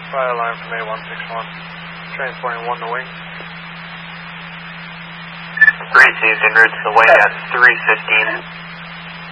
Fire line from A161. Transporting 1 to wing. 3 seas en route to the wing at 3:15.